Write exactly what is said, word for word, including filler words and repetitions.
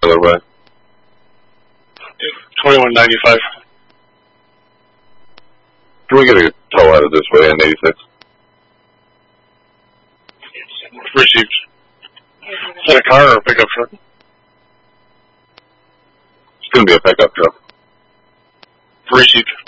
other way. twenty-one ninety-five. Can we get a tow out of this way in eighty-six? Received. Is that a car or a pickup truck? It's going to be a pickup truck. Received.